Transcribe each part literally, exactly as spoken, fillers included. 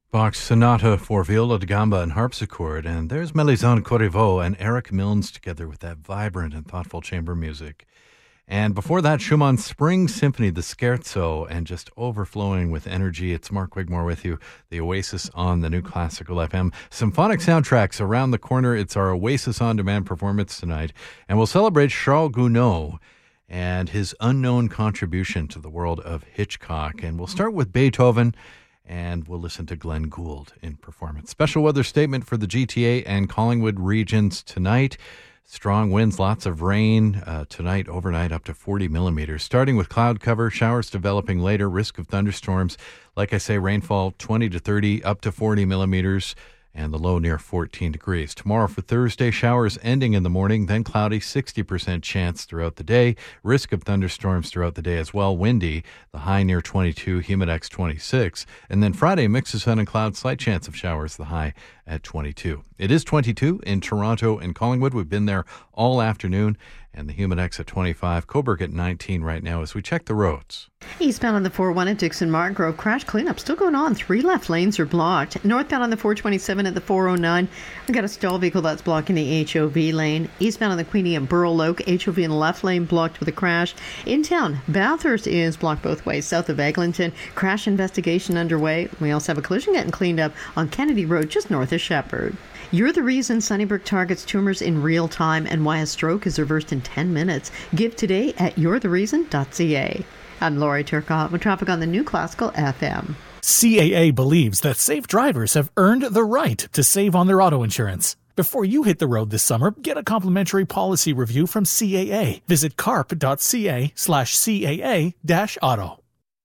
Bach's Sonata for Viola da Gamba and Harpsichord, and there's Melisande Corriveau and Eric Milnes together with that vibrant and thoughtful chamber music. And before that, Schumann's Spring Symphony, the Scherzo, and just overflowing with energy. It's Mark Wigmore with you, the Oasis on the New Classical F M. Symphonic soundtracks around the corner. It's our Oasis On Demand performance tonight, and we'll celebrate Charles Gounod and his unknown contribution to the world of Hitchcock. And we'll start with Beethoven, and we'll listen to Glenn Gould in performance. Special weather statement for the G T A and Collingwood regions tonight. Strong winds, lots of rain uh, tonight, overnight, up to forty millimeters. Starting with cloud cover, showers developing later, risk of thunderstorms. Like I say, rainfall twenty to thirty, up to forty millimeters, and the low near fourteen degrees. Tomorrow for Thursday, showers ending in the morning, then cloudy, sixty percent chance throughout the day. Risk of thunderstorms throughout the day as well. Windy, the high near twenty-two, humidex twenty-six. And then Friday, mix of sun and clouds, slight chance of showers, the high at twenty-two. It is twenty-two in Toronto and Collingwood. We've been there all afternoon. And the humidex at twenty-five. Cobourg at nineteen right now as we check the roads. Eastbound on the four oh one at Dixon Martin Grove, crash cleanup still going on. Three left lanes are blocked. Northbound on the four twenty-seven at the four oh nine, we got a stall vehicle that's blocking the H O V lane. Eastbound on the Queenie at Burl Oak, H O V in the left lane blocked with a crash. In town, Bathurst is blocked both ways. South of Eglinton, crash investigation underway. We also have a collision getting cleaned up on Kennedy Road just north of Shepherd. You're the reason Sunnybrook targets tumors in real time and why a stroke is reversed in ten minutes. Give today at you're the reason dot c a. I'm Lori Turcotte with traffic on the New Classical F M. C A A believes that safe drivers have earned the right to save on their auto insurance. Before you hit the road this summer, get a complimentary policy review from C A A. Visit carp dot c a slash C A A dash auto.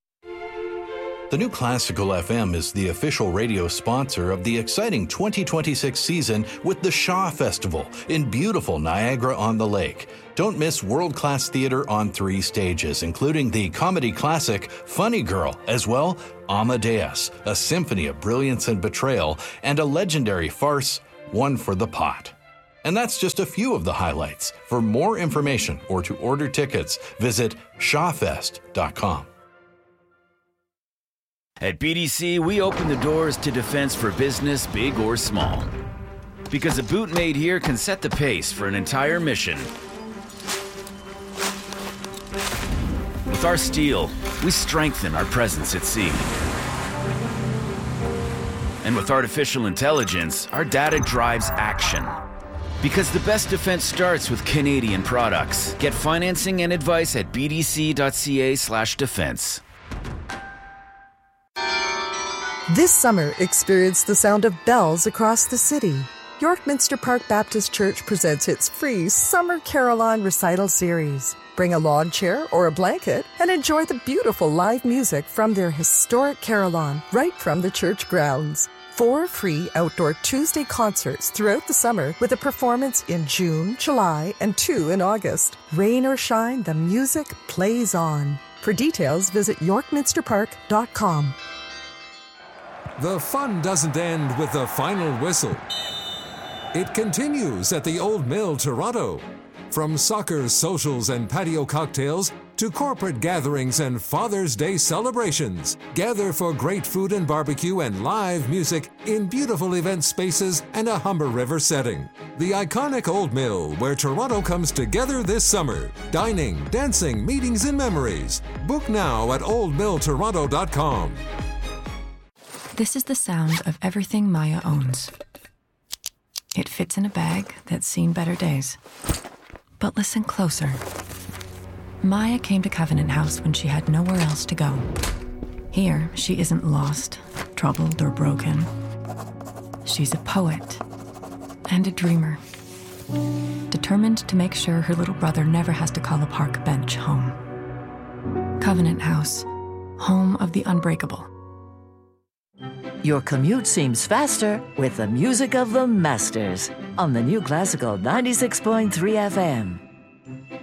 The New Classical F M is the official radio sponsor of the exciting twenty twenty-six season with the Shaw Festival in beautiful Niagara-on-the-Lake. Don't miss world-class theater on three stages, including the comedy classic Funny Girl, as well Amadeus, a symphony of brilliance and betrayal, and a legendary farce, One for the Pot. And that's just a few of the highlights. For more information or to order tickets, visit shawfest dot com. At B D C, we open the doors to defense for business, big or small. Because a boot made here can set the pace for an entire mission. With our steel, we strengthen our presence at sea. And with artificial intelligence, our data drives action. Because the best defense starts with Canadian products. Get financing and advice at b d c dot c a slash defense. This summer, experience the sound of bells across the city. York Minster Park Baptist Church presents its free Summer Carillon Recital Series. Bring a lawn chair or a blanket and enjoy the beautiful live music from their historic carillon right from the church grounds. Four free outdoor Tuesday concerts throughout the summer with a performance in June, July, and two in August. Rain or shine, the music plays on. For details, visit york minster park dot com. The fun doesn't end with the final whistle. It continues at the Old Mill Toronto. From soccer, socials, and patio cocktails to corporate gatherings and Father's Day celebrations, gather for great food and barbecue and live music in beautiful event spaces and a Humber River setting. The iconic Old Mill, where Toronto comes together this summer. Dining, dancing, meetings, and memories. Book now at old mill toronto dot com. This is the sound of everything Maya owns. It fits in a bag that's seen better days. But listen closer. Maya came to Covenant House when she had nowhere else to go. Here, she isn't lost, troubled, or broken. She's a poet and a dreamer, determined to make sure her little brother never has to call a park bench home. Covenant House, home of the unbreakable. Your commute seems faster with the music of the masters on the New Classical ninety-six point three F M.